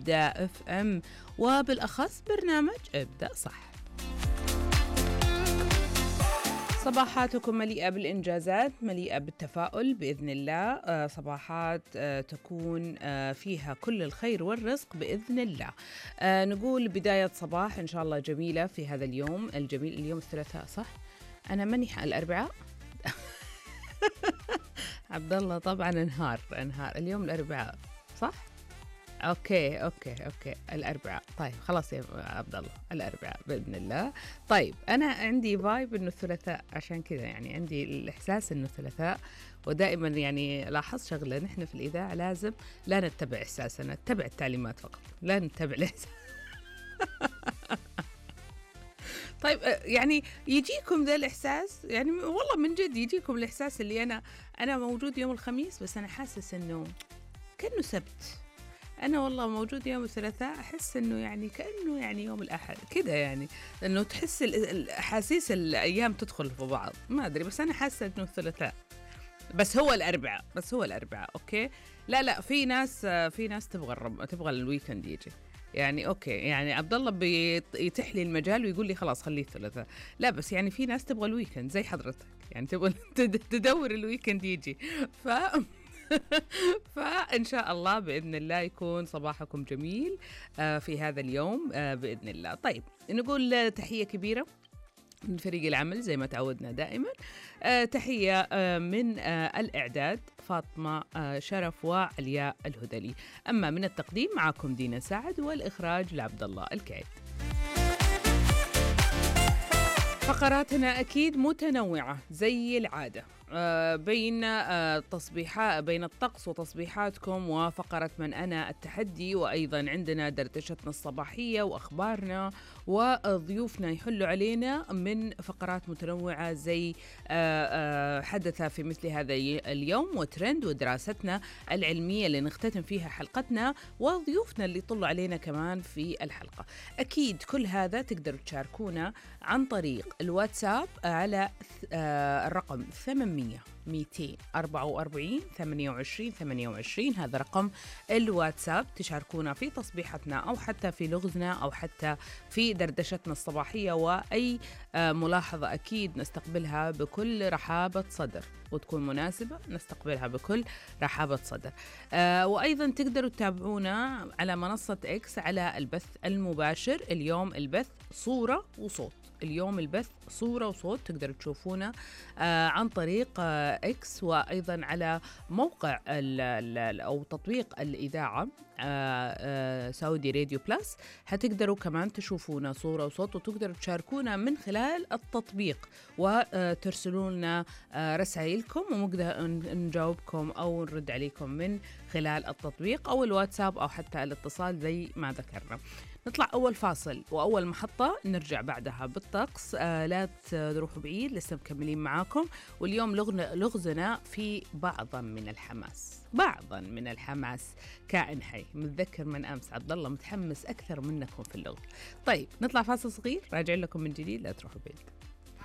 إبداع اف ام، وبالأخص برنامج ابدأ صح. صباحاتكم مليئة بالإنجازات، مليئة بالتفاؤل بإذن الله. صباحات تكون فيها كل الخير والرزق بإذن الله. نقول بداية صباح إن شاء الله جميلة في هذا اليوم الجميل. اليوم الثلاثاء صح؟ أنا ماني الأربعاء. عبد الله طبعا انهار اليوم الأربعاء صح؟ اوكي الاربعاء. طيب خلاص يا عبد الله الاربعاء باذن الله. طيب انا عندي فايب انه الثلاثاء، عشان كذا يعني عندي الاحساس انه الثلاثاء. ودائما يعني لاحظت شغله، نحن في الاذاعه لازم لا نتبع احساسنا، نتبع التعليمات فقط، لا نتبع الاحساس. طيب يعني يجيكم ذا الإحساس، يعني والله من جد يجيكم الإحساس اللي أنا موجود يوم الخميس بس أنا حاسس إنه كأنه سبت. أنا والله موجود يوم الثلاثاء أحس إنه يعني كأنه يعني يوم الأحد كده، يعني إنه تحس الأحاسيس الأيام تدخل في بعض، ما أدري، بس أنا حاسة إنه الثلاثاء بس هو الأربعاء أوكي. لا في ناس تبغى الويكند يجي، يعني اوكي يعني عبد الله بيتيح لي المجال ويقول لي خلاص خليه الثلاثاء، لا بس يعني في ناس تبغى الويكند زي حضرتك، يعني تبغى تدور الويكند يجي. فإن شاء الله بإذن الله يكون صباحكم جميل في هذا اليوم بإذن الله. طيب نقول تحية كبيرة من فريق العمل زي ما تعودنا دائما. تحية من الإعداد فاطمة شرف وعلياء الهدلي. أما من التقديم معكم دينا سعد، والإخراج لعبد الله الكعيد. فقراتنا أكيد متنوعة زي العادة، بين بين الطقس وتصبيحاتكم وفقرة من أنا التحدي، وأيضا عندنا دردشتنا الصباحية وأخبارنا، وضيوفنا يحلوا علينا من فقرات متنوعة زي حدث في مثل هذا اليوم، وترند، ودراستنا العلمية اللي نختتم فيها حلقتنا، وضيوفنا اللي يطلوا علينا كمان في الحلقة. أكيد كل هذا تقدروا تشاركونا عن طريق الواتساب على الرقم 800-244-28-28. هذا رقم الواتساب، تشاركونا في تصبيحتنا أو حتى في لغزنا أو حتى في دردشتنا الصباحية، وأي ملاحظة أكيد نستقبلها بكل رحابة صدر، وتكون مناسبة نستقبلها بكل رحابة صدر. وأيضا تقدروا تتابعونا على منصة إكس على البث المباشر. اليوم البث صورة وصوت، اليوم البث صورة وصوت، تقدروا تشوفونا عن طريق إكس، وأيضا على موقع أو تطبيق الإذاعة سعودي راديو بلس. هتقدروا كمان تشوفونا صورة وصوت، وتقدروا تشاركونا من خلال التطبيق وترسلوا لنا رسائلكم، ونقدر نجاوبكم أو نرد عليكم من خلال التطبيق أو الواتساب أو حتى الاتصال زي ما ذكرنا. نطلع أول فاصل وأول محطة، نرجع بعدها بالطقس. لا تروحوا بعيد، لسه مكملين معاكم. واليوم لغزنا في بعضا من الحماس كائن حي متذكر من أمس. عبد الله متحمس أكثر منكم في اللغز. طيب نطلع فاصل صغير، راجع لكم من جديد، لا تروحوا بعيد.